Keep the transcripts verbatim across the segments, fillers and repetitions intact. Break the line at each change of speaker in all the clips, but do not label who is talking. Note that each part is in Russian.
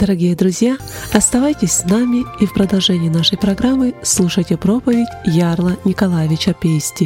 Дорогие друзья, оставайтесь с нами и в продолжении нашей программы слушайте проповедь Ярла Николаевича Пейсти.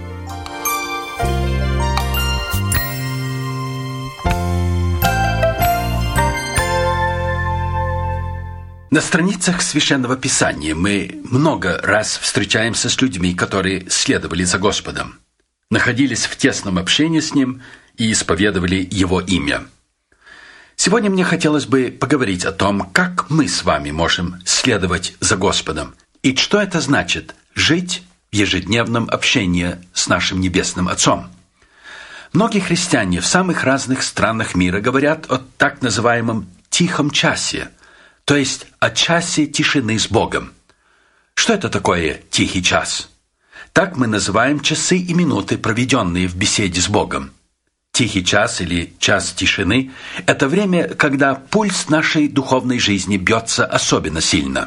На страницах Священного Писания мы много раз встречаемся с людьми, которые следовали за Господом, находились в тесном общении с Ним и исповедовали Его имя. Сегодня мне хотелось бы поговорить о том, как мы с вами можем следовать за Господом, и что это значит – жить в ежедневном общении с нашим Небесным Отцом. Многие христиане в самых разных странах мира говорят о так называемом «тихом часе», то есть о часе тишины с Богом. Что это такое тихий час? Так мы называем часы и минуты, проведенные в беседе с Богом. Тихий час или час тишины – это время, когда пульс нашей духовной жизни бьется особенно сильно.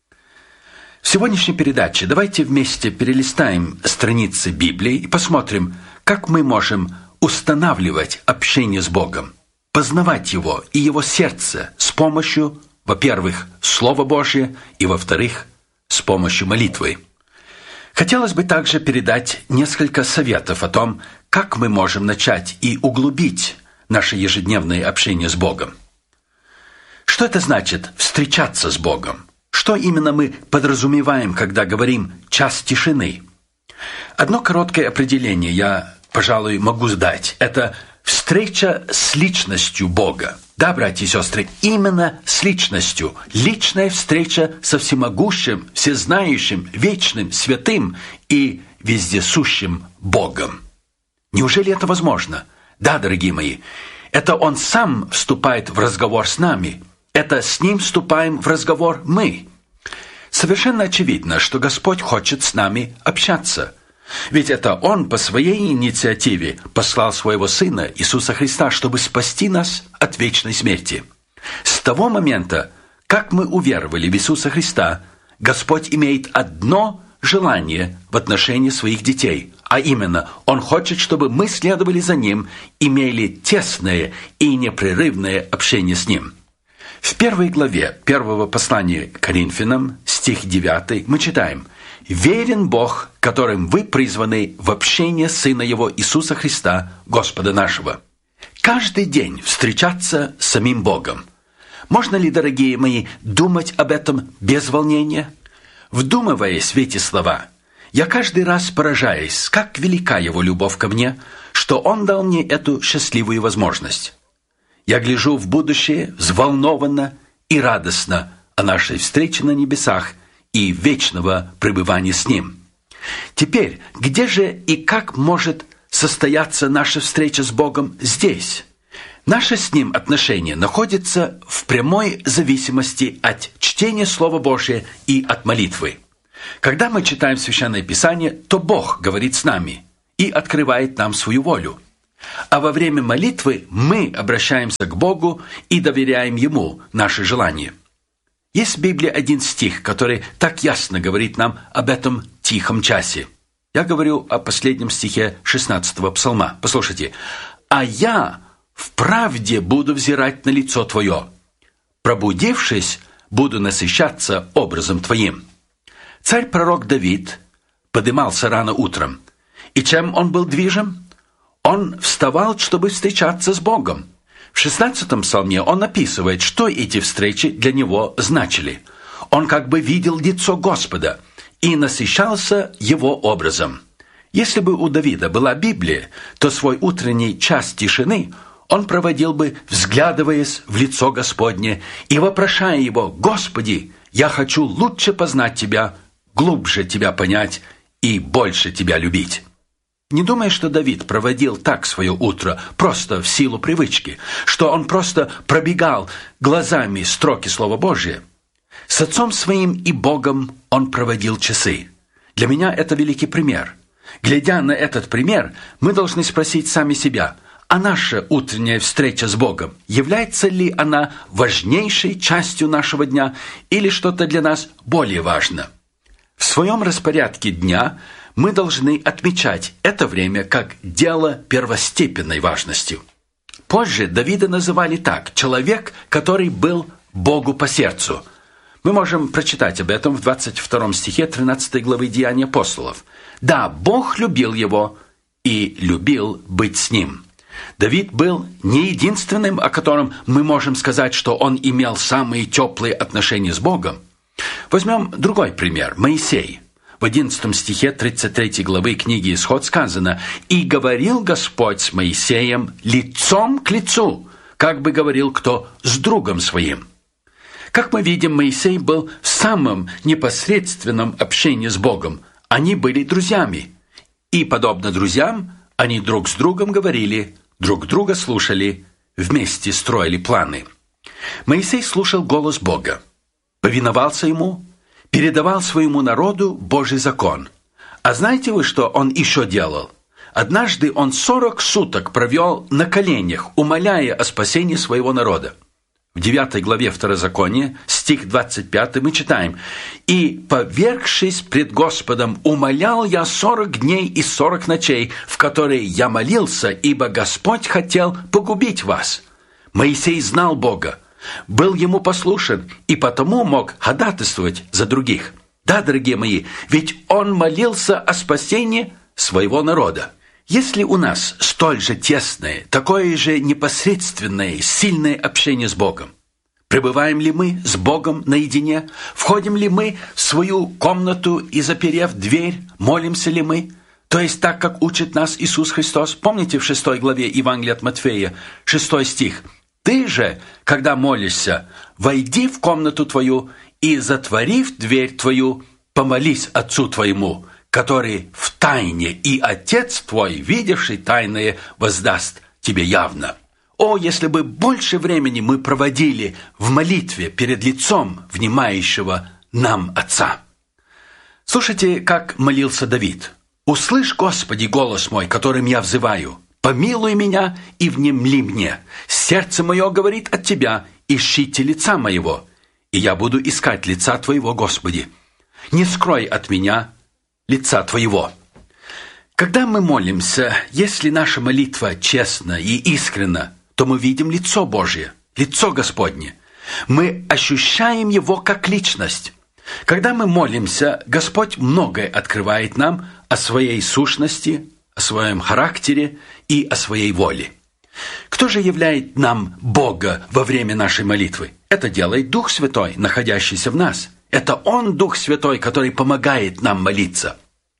В сегодняшней передаче давайте вместе перелистаем страницы Библии и посмотрим, как мы можем устанавливать общение с Богом, познавать Его и Его сердце с помощью, во-первых, Слова Божия, и, во-вторых, с помощью молитвы. Хотелось бы также передать несколько советов о том, как мы можем начать и углубить наше ежедневное общение с Богом. Что это значит встречаться с Богом? Что именно мы подразумеваем, когда говорим «час тишины»? Одно короткое определение я, пожалуй, могу сдать. Это встреча с личностью Бога. Да, братья и сестры, именно с личностью. Личная встреча со всемогущим, всезнающим, вечным, святым и вездесущим Богом. Неужели это возможно? Да, дорогие мои, это Он сам вступает в разговор с нами. Это с Ним вступаем в разговор мы. Совершенно очевидно, что Господь хочет с нами общаться. Ведь это Он по своей инициативе послал Своего Сына Иисуса Христа, чтобы спасти нас от вечной смерти. С того момента, как мы уверовали в Иисуса Христа, Господь имеет одно желание в отношении своих детей, а именно, Он хочет, чтобы мы следовали за Ним, имели тесное и непрерывное общение с Ним. В первой главе первого послания к Коринфянам, стих девятый, мы читаем: «Верен Бог, которым вы призваны в общение Сына Его Иисуса Христа, Господа нашего». Каждый день встречаться с самим Богом. Можно ли, дорогие мои, думать об этом без волнения? Вдумываясь в эти слова, я каждый раз поражаюсь, как велика Его любовь ко мне, что Он дал мне эту счастливую возможность. Я гляжу в будущее взволнованно и радостно о нашей встрече на небесах и вечного пребывания с Ним. Теперь, где же и как может состояться наша встреча с Богом здесь? Наше с Ним отношение находится в прямой зависимости от чтения Слова Божия и от молитвы. Когда мы читаем Священное Писание, то Бог говорит с нами и открывает нам свою волю. А во время молитвы мы обращаемся к Богу и доверяем Ему наши желания. Есть в Библии один стих, который так ясно говорит нам об этом тихом часе. Я говорю о последнем стихе шестнадцатого псалма. Послушайте. «А я в правде буду взирать на лицо Твое. Пробудившись, буду насыщаться образом Твоим». Царь-пророк Давид подымался рано утром. И чем он был движим? Он вставал, чтобы встречаться с Богом. В шестнадцатом псалме он описывает, что эти встречи для него значили. Он как бы видел лицо Господа и насыщался Его образом. Если бы у Давида была Библия, то свой утренний час тишины он проводил бы, взглядываясь в лицо Господне и вопрошая Его: «Господи, я хочу лучше познать Тебя, глубже Тебя понять и больше Тебя любить». Не думай, что Давид проводил так свое утро, просто в силу привычки, что он просто пробегал глазами строки Слова Божия. С Отцом Своим и Богом он проводил часы. Для меня это великий пример. Глядя на этот пример, мы должны спросить сами себя: а наша утренняя встреча с Богом, является ли она важнейшей частью нашего дня или что-то для нас более важно? В своем распорядке дня мы должны отмечать это время как дело первостепенной важности. Позже Давида называли так: человек, который был Богу по сердцу. Мы можем прочитать об этом в двадцать втором стихе тринадцатой главы Деяний апостолов. «Да, Бог любил его и любил быть с ним». Давид был не единственным, о котором мы можем сказать, что он имел самые теплые отношения с Богом. Возьмем другой пример – Моисей. В одиннадцатом стихе тридцать третьей главы книги «Исход» сказано: «И говорил Господь с Моисеем лицом к лицу, как бы говорил кто с другом своим». Как мы видим, Моисей был в самом непосредственном общении с Богом. Они были друзьями. И, подобно друзьям, они друг с другом говорили, друг друга слушали, вместе строили планы. Моисей слушал голос Бога, повиновался ему, передавал своему народу Божий закон. А знаете вы, что он еще делал? Однажды он сорок суток провел на коленях, умоляя о спасении своего народа. В девятой главе Второзакония, стих двадцать пятый, мы читаем: «И, повергшись пред Господом, умолял я сорок дней и сорок ночей, в которые я молился, ибо Господь хотел погубить вас». Моисей знал Бога, был ему послушен и потому мог ходатайствовать за других. Да, дорогие мои, ведь он молился о спасении своего народа. Если у нас столь же тесное, такое же непосредственное, сильное общение с Богом, пребываем ли мы с Богом наедине? Входим ли мы в свою комнату и, заперев дверь, молимся ли мы? То есть так, как учит нас Иисус Христос. Помните в шестой главе Евангелия от Матфея, шестой стих: «Ты же, когда молишься, войди в комнату твою и, затворив дверь твою, помолись Отцу твоему, который в тайне, и Отец твой, видевший тайное, воздаст тебе явно». О, если бы больше времени мы проводили в молитве перед лицом внимающего нам Отца. Слушайте, как молился Давид. «Услышь, Господи, голос мой, которым я взываю. Помилуй меня и внемли мне. Сердце мое говорит от Тебя, ищите лица моего, и я буду искать лица Твоего, Господи. Не скрой от меня лица Твоего». Когда мы молимся, если наша молитва честна и искренна, то мы видим лицо Божье, лицо Господне. Мы ощущаем Его как личность. Когда мы молимся, Господь многое открывает нам о Своей сущности, о Своем характере и о Своей воле. Кто же являет нам Бога во время нашей молитвы? Это делает Дух Святой, находящийся в нас. Это Он, Дух Святой, который помогает нам молиться.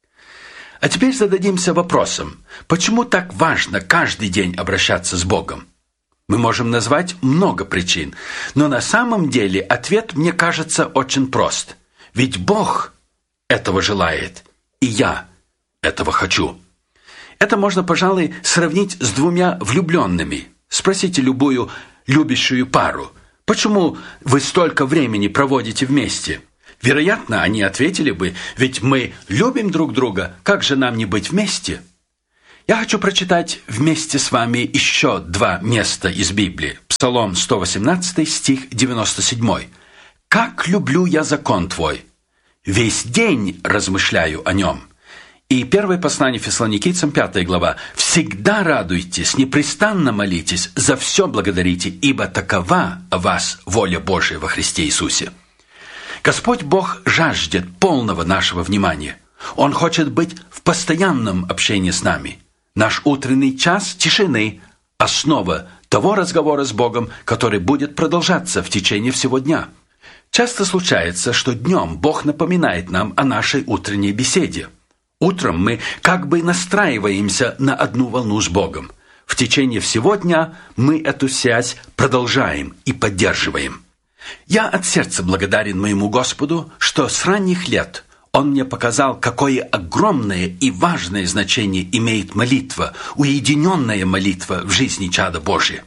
А теперь зададимся вопросом, почему так важно каждый день обращаться с Богом? Мы можем назвать много причин, но на самом деле ответ, мне кажется, очень прост. Ведь Бог этого желает, и я этого хочу. Это можно, пожалуй, сравнить с двумя влюбленными. Спросите любую любящую пару: почему вы столько времени проводите вместе? Вероятно, они ответили бы: ведь мы любим друг друга, как же нам не быть вместе? Я хочу прочитать вместе с вами еще два места из Библии. Псалом сто восемнадцатый, стих девяносто седьмой. «Как люблю я закон Твой! Весь день размышляю о нем». И первое послание Фессалоникийцам, пятая глава. «Всегда радуйтесь, непрестанно молитесь, за все благодарите, ибо такова о вас воля Божия во Христе Иисусе». Господь Бог жаждет полного нашего внимания. Он хочет быть в постоянном общении с нами. Наш утренний час тишины – основа того разговора с Богом, который будет продолжаться в течение всего дня. Часто случается, что днем Бог напоминает нам о нашей утренней беседе. Утром мы как бы настраиваемся на одну волну с Богом. В течение всего дня мы эту связь продолжаем и поддерживаем. Я от сердца благодарен моему Господу, что с ранних лет Он мне показал, какое огромное и важное значение имеет молитва, уединенная молитва в жизни чада Божия.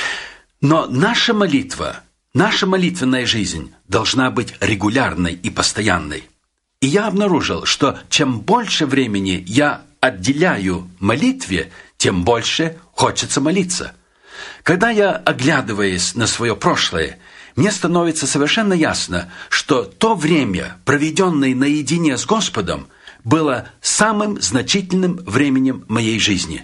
Но наша молитва, наша молитвенная жизнь должна быть регулярной и постоянной. И я обнаружил, что чем больше времени я отделяю молитве, тем больше хочется молиться. Когда я, оглядываясь на свое прошлое, мне становится совершенно ясно, что то время, проведенное наедине с Господом, было самым значительным временем моей жизни.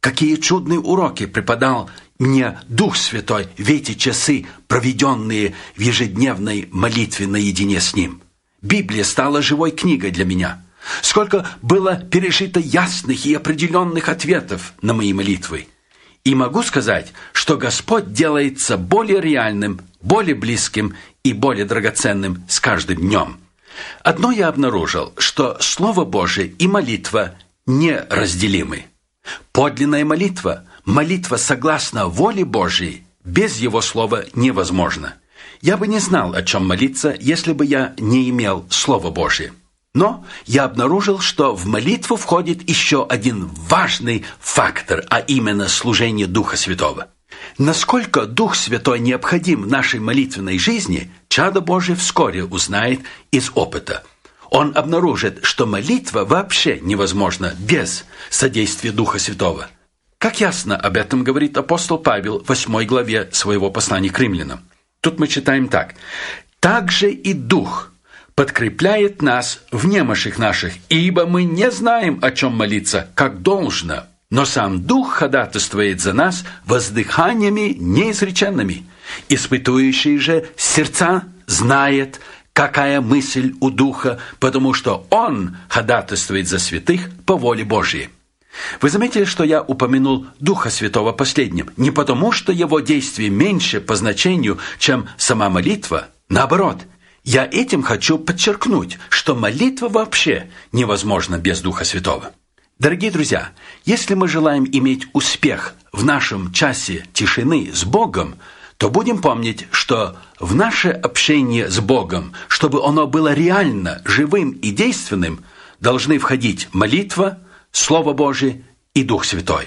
какие чудные уроки преподал мне Дух Святой в эти часы, проведенные в ежедневной молитве наедине с Ним. Библия стала живой книгой для меня. Сколько было пережито ясных и определенных ответов на мои молитвы. И могу сказать, что Господь делается более реальным, более близким и более драгоценным с каждым днем. Одно я обнаружил, что Слово Божие и молитва неразделимы. Подлинная молитва, молитва согласно воле Божией, без Его Слова невозможно. Я бы не знал, о чем молиться, если бы я не имел Слова Божие. Но я обнаружил, что в молитву входит еще один важный фактор, а именно служение Духа Святого. Насколько Дух Святой необходим в нашей молитвенной жизни, чадо Божие вскоре узнает из опыта. Он обнаружит, что молитва вообще невозможна без содействия Духа Святого. Как ясно об этом говорит апостол Павел в восьмой главе своего послания к римлянам. Тут мы читаем так. «Также и Дух подкрепляет нас в немощах наших, ибо мы не знаем, о чем молиться, как должно, но сам Дух ходатайствует за нас воздыханиями неизреченными. Испытующий же сердца знает, какая мысль у Духа, потому что Он ходатайствует за святых по воле Божьей». Вы заметили, что я упомянул Духа Святого последним? Не потому, что Его действие меньше по значению, чем сама молитва. Наоборот, я этим хочу подчеркнуть, что молитва вообще невозможна без Духа Святого. Дорогие друзья, если мы желаем иметь успех в нашем часе тишины с Богом, то будем помнить, что в наше общение с Богом, чтобы оно было реально, живым и действенным, должны входить молитва, Слово Божие и Дух Святой.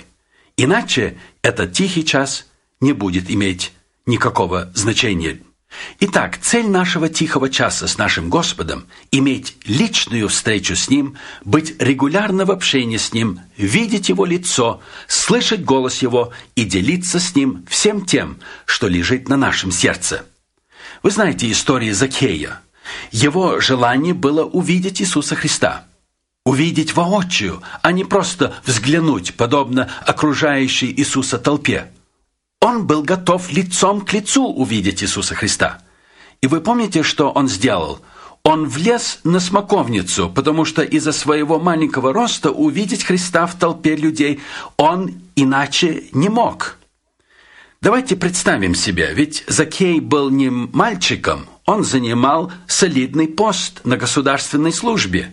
Иначе этот тихий час не будет иметь никакого значения. Итак, цель нашего тихого часа с нашим Господом – иметь личную встречу с Ним, быть регулярно в общении с Ним, видеть Его лицо, слышать голос Его и делиться с Ним всем тем, что лежит на нашем сердце. Вы знаете историю Закхея. Его желание было увидеть Иисуса Христа. Увидеть воочию, а не просто взглянуть, подобно окружающей Иисуса толпе. Он был готов лицом к лицу увидеть Иисуса Христа. И вы помните, что он сделал? Он влез на смоковницу, потому что из-за своего маленького роста увидеть Христа в толпе людей он иначе не мог. Давайте представим себе, ведь Закхей был не мальчиком, он занимал солидный пост на государственной службе.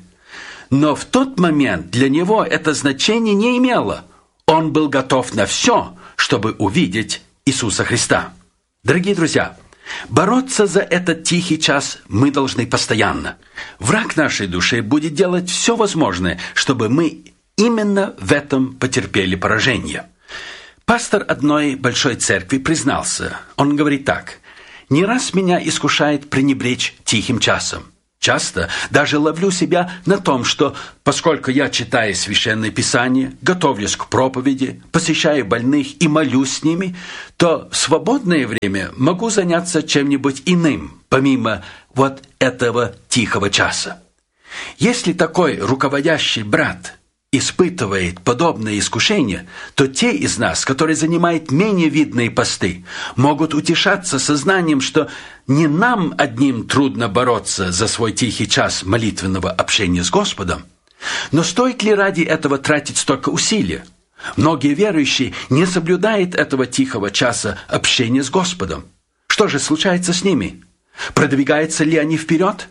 Но в тот момент для него это значение не имело. Он был готов на все, чтобы увидеть Иисуса Христа. Дорогие друзья, бороться за этот тихий час мы должны постоянно. Враг нашей души будет делать все возможное, чтобы мы именно в этом потерпели поражение. Пастор одной большой церкви признался, он говорит так: «Не раз меня искушает пренебречь тихим часом. Часто даже ловлю себя на том, что, поскольку я читаю Священное Писание, готовлюсь к проповеди, посещаю больных и молюсь с ними, то в свободное время могу заняться чем-нибудь иным, помимо вот этого тихого часа». Если такой руководящий брат испытывает подобное искушение, то те из нас, которые занимают менее видные посты, могут утешаться сознанием, что не нам одним трудно бороться за свой тихий час молитвенного общения с Господом, но стоит ли ради этого тратить столько усилий? Многие верующие не соблюдают этого тихого часа общения с Господом. Что же случается с ними? Продвигаются ли они вперед?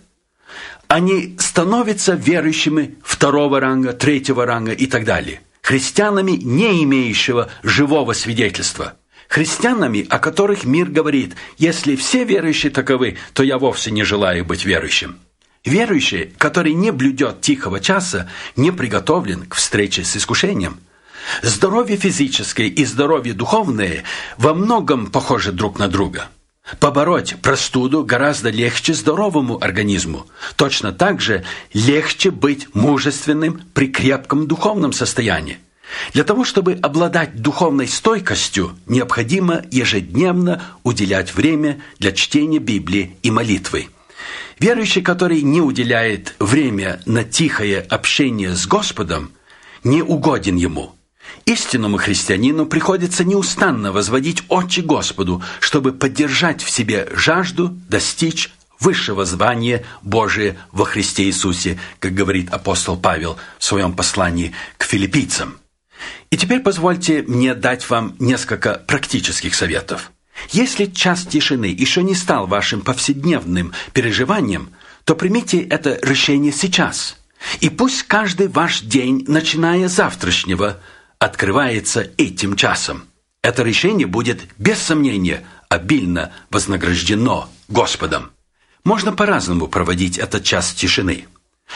Они становятся верующими второго ранга, третьего ранга и так далее. Христианами, не имеющего живого свидетельства. Христианами, о которых мир говорит: если все верующие таковы, то я вовсе не желаю быть верующим. Верующий, который не блюдет тихого часа, не приготовлен к встрече с искушением. Здоровье физическое и здоровье духовное во многом похожи друг на друга. Побороть простуду гораздо легче здоровому организму. Точно так же легче быть мужественным при крепком духовном состоянии. Для того, чтобы обладать духовной стойкостью, необходимо ежедневно уделять время для чтения Библии и молитвы. Верующий, который не уделяет время на тихое общение с Господом, не угоден Ему. Истинному христианину приходится неустанно возводить очи Господу, чтобы поддержать в себе жажду достичь высшего звания Божия во Христе Иисусе, как говорит апостол Павел в своем послании к филиппийцам. И теперь позвольте мне дать вам несколько практических советов. Если час тишины еще не стал вашим повседневным переживанием, то примите это решение сейчас. И пусть каждый ваш день, начиная с завтрашнего, открывается этим часом. Это решение будет, без сомнения, обильно вознаграждено Господом. Можно по-разному проводить этот час тишины.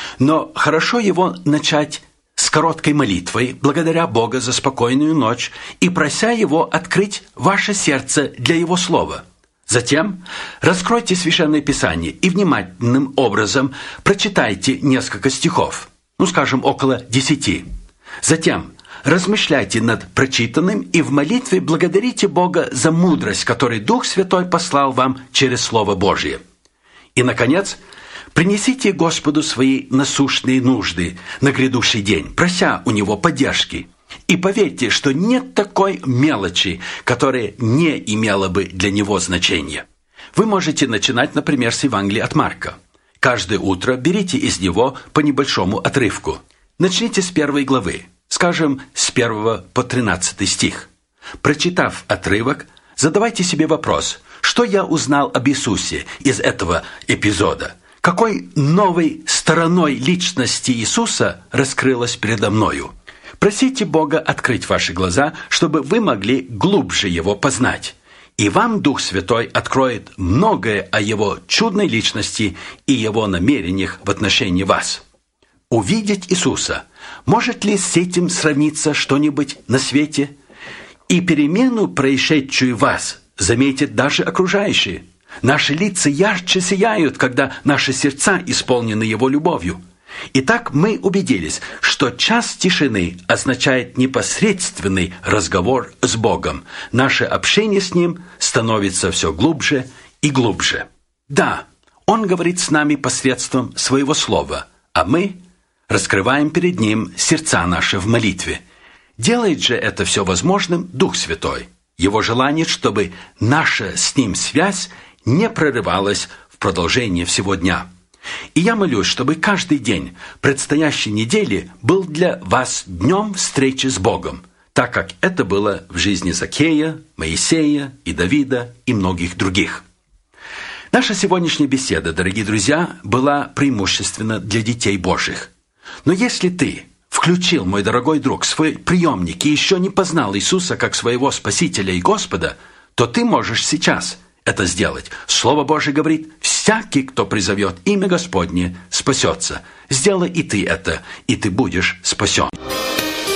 Но хорошо его начать с короткой молитвой, благодаря Бога за спокойную ночь и прося Его открыть ваше сердце для Его Слова. Затем раскройте Священное Писание и внимательным образом прочитайте несколько стихов, ну, скажем, около десяти. Затем размышляйте над прочитанным и в молитве благодарите Бога за мудрость, которую Дух Святой послал вам через Слово Божие. И, наконец, принесите Господу свои насущные нужды на грядущий день, прося у Него поддержки. И поверьте, что нет такой мелочи, которая не имела бы для Него значения. Вы можете начинать, например, с Евангелия от Марка. Каждое утро берите из него по небольшому отрывку. Начните с первой главы, скажем, с первого по тринадцатый стих. Прочитав отрывок, задавайте себе вопрос, что я узнал об Иисусе из этого эпизода? Какой новой стороной личности Иисуса раскрылась передо мною? Просите Бога открыть ваши глаза, чтобы вы могли глубже Его познать. И вам Дух Святой откроет многое о Его чудной личности и Его намерениях в отношении вас. Увидеть Иисуса. Может ли с этим сравниться что-нибудь на свете? И перемену, происшедшую в вас, заметят даже окружающие. Наши лица ярче сияют, когда наши сердца исполнены Его любовью. Итак, мы убедились, что час тишины означает непосредственный разговор с Богом. Наше общение с Ним становится все глубже и глубже. Да, Он говорит с нами посредством Своего Слова, а мы раскрываем перед Ним сердца наши в молитве. Делает же это все возможным Дух Святой. Его желание, чтобы наша с Ним связь не прерывалась в продолжении всего дня. И я молюсь, чтобы каждый день предстоящей недели был для вас днем встречи с Богом, так как это было в жизни Закея, Моисея и Давида и многих других. Наша сегодняшняя беседа, дорогие друзья, была преимущественно для детей Божьих. Но если ты включил, мой дорогой друг, свой приемник и еще не познал Иисуса как своего Спасителя и Господа, то ты можешь сейчас это сделать. Слово Божие говорит: «Всякий, кто призовет имя Господне, спасется». Сделай и ты это, и ты будешь спасен.